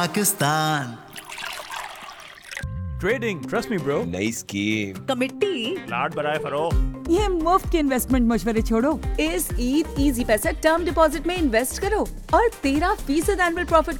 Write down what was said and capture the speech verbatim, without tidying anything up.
Pakistan. Trading, trust me bro. नई scheme, committee, लाड बराए फरोख्त। ये मुफ्त के इन्वेस्टमेंट मशवरे छोड़ो, इस ईद इजी पैसा टर्म डिपॉजिट में इन्वेस्ट करो और तेरह फीसद एनुअल प्रॉफिट